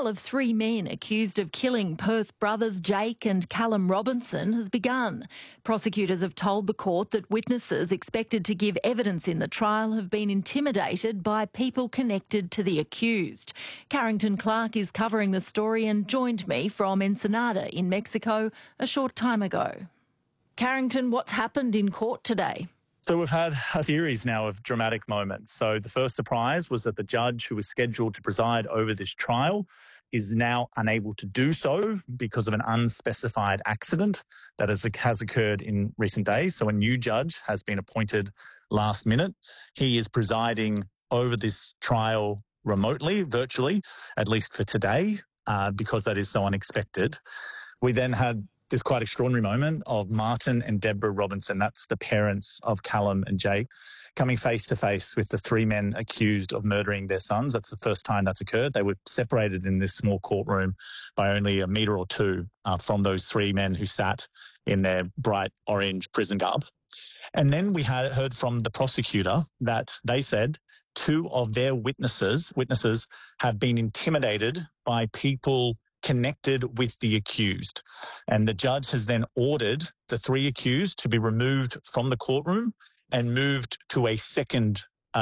trial of three men accused of killing Perth brothers Jake and Callum Robinson has begun. Prosecutors have told the court that witnesses expected to give evidence in the trial have been intimidated by people connected to the accused. Carrington Clark is covering the story and joined me from Ensenada in Mexico a short time ago. Carrington, what's happened in court today? So we've had a series now of dramatic moments. So the first surprise was that the judge who was scheduled to preside over this trial is now unable to do so because of an unspecified accident that has occurred in recent days. So a new judge has been appointed last minute. He is presiding over this trial remotely, virtually, at least for today, because that is so unexpected. We then had this quite extraordinary moment of Martin and Deborah Robinson, that's the parents of Callum and Jake, coming face to face with the three men accused of murdering their sons. That's the first time that's occurred. They were separated in this small courtroom by only a metre or two from those three men who sat in their bright orange prison garb. And then we heard from the prosecutor that they said two of their witnesses have been intimidated by people connected with the accused. And the judge has then ordered the three accused to be removed from the courtroom and moved to a second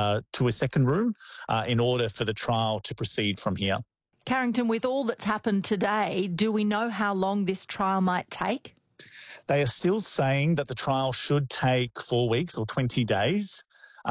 room in order for the trial to proceed from here. Carrington, with all that's happened today, do we know how long this trial might take? They are still saying that the trial should take 4 weeks or 20 days.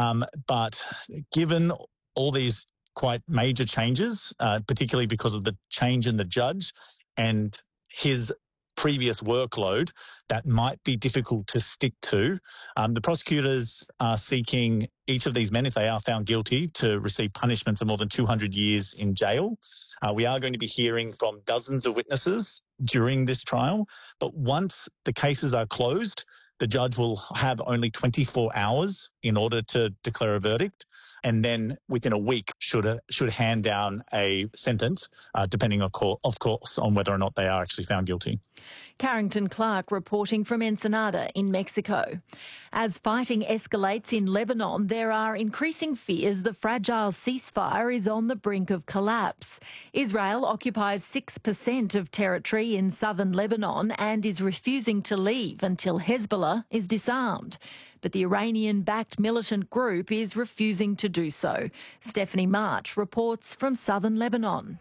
But given all these quite major changes, particularly because of the change in the judge and his previous workload, that might be difficult to stick to. The prosecutors are seeking each of these men, if they are found guilty, to receive punishments of more than 200 years in jail. We are going to be hearing from dozens of witnesses during this trial, but once the cases are closed, the judge will have only 24 hours in order to declare a verdict, and then within a week should hand down a sentence, depending, of course, on whether or not they are actually found guilty. Carrington Clark reporting from Ensenada in Mexico. As fighting escalates in Lebanon, there are increasing fears the fragile ceasefire is on the brink of collapse. Israel occupies 6% of territory in southern Lebanon and is refusing to leave until Hezbollah is disarmed. But the Iranian-backed militant group is refusing to do so. Stephanie March reports from southern Lebanon.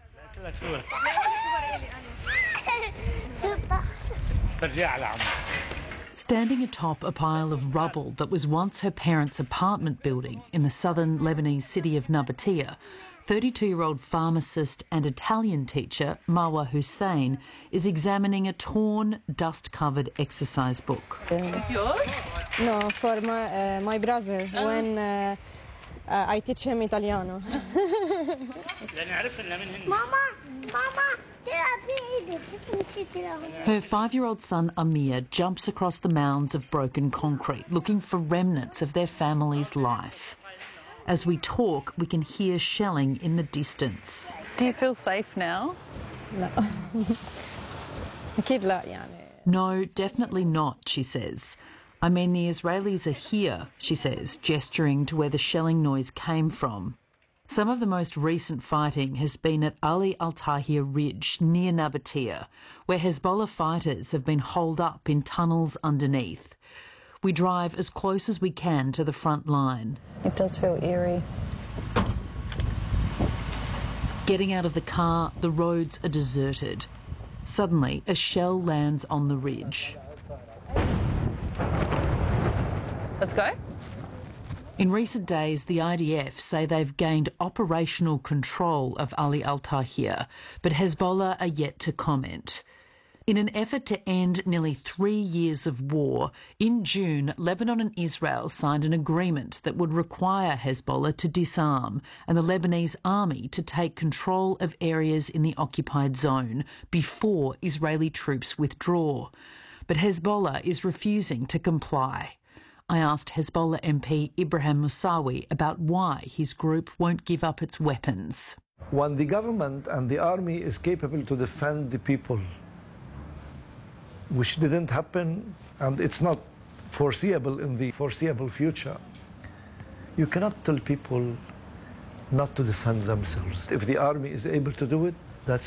Standing atop a pile of rubble that was once her parents' apartment building in the southern Lebanese city of Nabatea, 32-year-old pharmacist and Italian teacher Marwa Hussein is examining a torn, dust-covered exercise book. It's yours? No, for my brother, when I teach him Italiano. Mama! Her 5-year-old son Amir jumps across the mounds of broken concrete, looking for remnants of their family's life. As we talk, we can hear shelling in the distance. Do you feel safe now? No, definitely not, she says. I mean, the Israelis are here, she says, gesturing to where the shelling noise came from. Some of the most recent fighting has been at Ali Al-Tahir Ridge near Nabatea, where Hezbollah fighters have been holed up in tunnels underneath. We drive as close as we can to the front line. It does feel eerie. Getting out of the car, the roads are deserted. Suddenly, a shell lands on the ridge. Let's go. In recent days, the IDF say they've gained operational control of Ali Al-Tahir, but Hezbollah are yet to comment. In an effort to end nearly 3 years of war, in June, Lebanon and Israel signed an agreement that would require Hezbollah to disarm and the Lebanese army to take control of areas in the occupied zone before Israeli troops withdraw. But Hezbollah is refusing to comply. I asked Hezbollah MP Ibrahim Moussawi about why his group won't give up its weapons. When the government and the army is capable to defend the people, which didn't happen and it's not foreseeable in the foreseeable future, you cannot tell people not to defend themselves. If the army is able to do it,